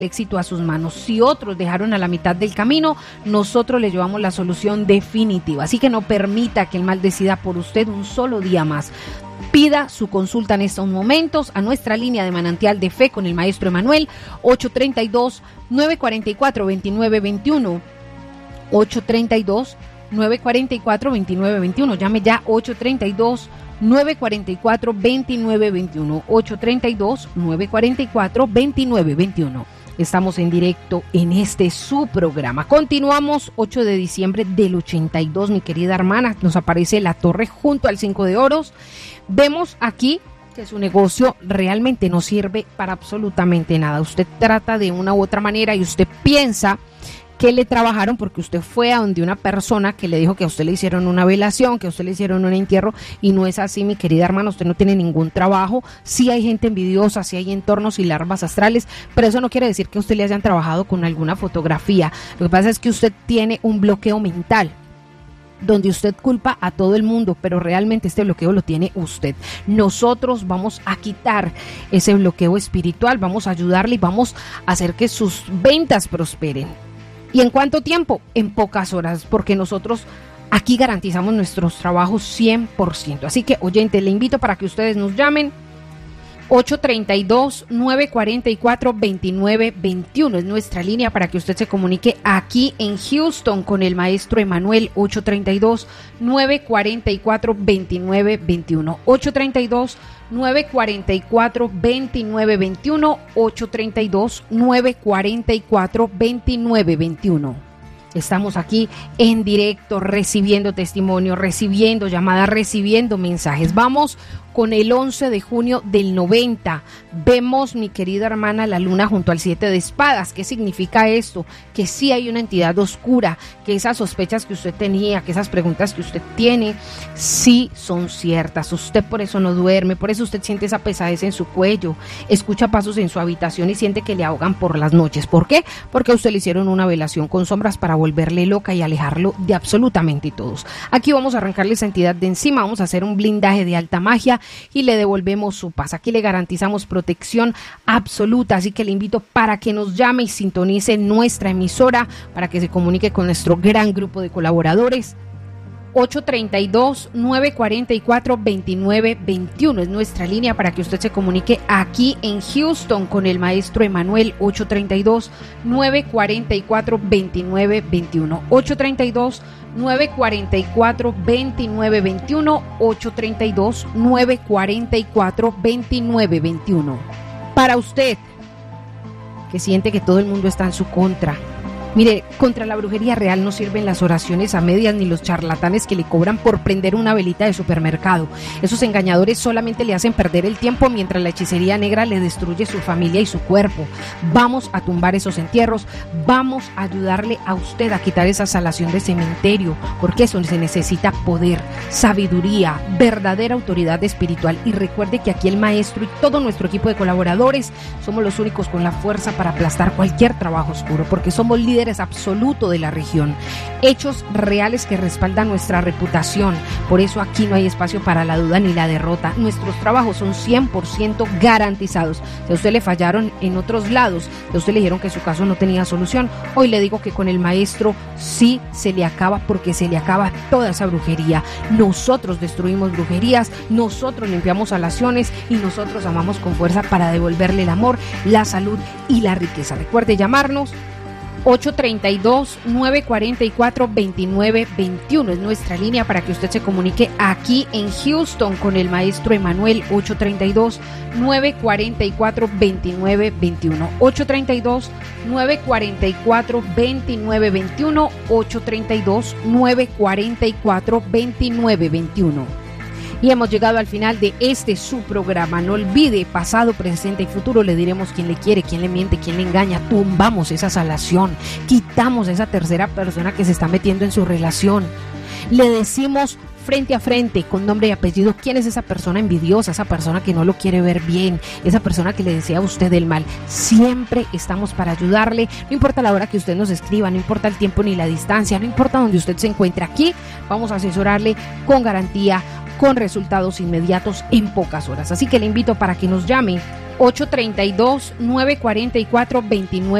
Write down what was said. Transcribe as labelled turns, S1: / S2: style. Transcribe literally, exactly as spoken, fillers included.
S1: éxito a sus manos. Si otros dejaron a la mitad del camino, nosotros le llevamos la solución definitiva. Así que no permita que el mal decida por usted un solo día más. Pida su consulta en estos momentos a nuestra línea de Manantial de Fe con el maestro Emanuel, ocho tres dos, nueve cuatro cuatro, dos nueve dos uno, ocho tres dos, nueve cuatro cuatro, dos nueve dos uno. Llame ya ocho tres dos, nueve cuatro cuatro, dos nueve dos uno, ocho tres dos, nueve cuatro cuatro, dos nueve dos uno. Estamos en directo en este su programa. Continuamos, ocho de diciembre del ochenta y dos, mi querida hermana. Nos aparece la torre junto al cinco de oros. Vemos aquí que su negocio realmente no sirve para absolutamente nada. Usted trata de una u otra manera y usted piensa que le trabajaron porque usted fue a donde una persona que le dijo que a usted le hicieron una velación, que a usted le hicieron un entierro, y no es así, mi querida hermana. Usted no tiene ningún trabajo. Sí hay gente envidiosa, sí hay entornos y larvas astrales, pero eso no quiere decir que a usted le hayan trabajado con alguna fotografía. Lo que pasa es que usted tiene un bloqueo mental donde usted culpa a todo el mundo, pero realmente este bloqueo lo tiene usted. Nosotros vamos a quitar ese bloqueo espiritual, vamos a ayudarle y vamos a hacer que sus ventas prosperen. ¿Y en cuánto tiempo? En pocas horas, porque nosotros aquí garantizamos nuestros trabajos cien por ciento. Así que, oyente, le invito para que ustedes nos llamen. ocho tres dos, nueve cuatro cuatro, dos nueve dos uno es nuestra línea para que usted se comunique aquí en Houston con el maestro Emanuel. Ocho tres dos, nueve cuatro cuatro, dos nueve dos uno, ocho tres dos, nueve cuatro cuatro, dos nueve dos uno, ocho tres dos, nueve cuatro cuatro, dos nueve dos uno. Estamos aquí en directo recibiendo testimonio, recibiendo llamadas, recibiendo mensajes. Vamos con el once de junio del noventa. Vemos, mi querida hermana, la luna junto al siete de espadas. ¿Qué significa esto? Que sí hay una entidad oscura, que esas sospechas que usted tenía, que esas preguntas que usted tiene, sí son ciertas. Usted por eso no duerme, por eso usted siente esa pesadez en su cuello, escucha pasos en su habitación y siente que le ahogan por las noches. ¿Por qué? Porque a usted le hicieron una velación con sombras para volverle loca y alejarlo de absolutamente todos. Aquí vamos a arrancarle esa entidad de encima, vamos a hacer un blindaje de alta magia y le devolvemos su paz. Aquí le garantizamos protección absoluta, así que le invito para que nos llame y sintonice nuestra emisora, para que se comunique con nuestro gran grupo de colaboradores. ocho tres dos, nueve cuatro cuatro, dos nueve dos uno es nuestra línea para que usted se comunique aquí en Houston con el maestro Emanuel. Ocho tres dos, nueve cuatro cuatro, dos nueve dos uno, ocho tres dos, nueve cuatro cuatro, dos nueve dos uno, ocho tres dos, nueve cuatro cuatro, dos nueve dos uno. Para usted que siente que todo el mundo está en su contra, mire, contra la brujería real no sirven las oraciones a medias ni los charlatanes que le cobran por prender una velita de supermercado. Esos engañadores solamente le hacen perder el tiempo mientras la hechicería negra le destruye su familia y su cuerpo. Vamos a tumbar esos entierros, vamos a ayudarle a usted a quitar esa salación de cementerio, porque eso se necesita poder, sabiduría, verdadera autoridad espiritual. Y recuerde que aquí el maestro y todo nuestro equipo de colaboradores somos los únicos con la fuerza para aplastar cualquier trabajo oscuro, porque somos líderes absoluto de la región, hechos reales que respaldan nuestra reputación. Por eso aquí no hay espacio para la duda ni la derrota. Nuestros trabajos son cien por ciento garantizados. Si a usted le fallaron en otros lados, si a usted le dijeron que su caso no tenía solución, hoy le digo que con el maestro sí se le acaba, porque se le acaba toda esa brujería. Nosotros destruimos brujerías, nosotros limpiamos salaciones y nosotros amamos con fuerza para devolverle el amor, la salud y la riqueza. Recuerde llamarnos. ocho tres dos, nueve cuatro cuatro, dos nueve dos uno es nuestra línea para que usted se comunique aquí en Houston con el maestro Emanuel. Ocho tres dos, nueve cuatro cuatro, dos nueve dos uno, ocho tres dos, nueve cuatro cuatro, dos nueve dos uno, ocho tres dos, nueve cuatro cuatro, dos nueve dos uno. Y hemos llegado al final de este su programa. No olvide, pasado, presente y futuro le diremos quién le quiere, quién le miente, quién le engaña. Tumbamos esa salación, quitamos a esa tercera persona que se está metiendo en su relación. Le decimos frente a frente, con nombre y apellido, quién es esa persona envidiosa, esa persona que no lo quiere ver bien, esa persona que le desea a usted el mal. Siempre estamos para ayudarle, no importa la hora que usted nos escriba, no importa el tiempo ni la distancia, no importa donde usted se encuentre. Aquí vamos a asesorarle con garantía, con resultados inmediatos en pocas horas. Así que le invito para que nos llame. ocho tres dos, nueve cuatro cuatro, dos nueve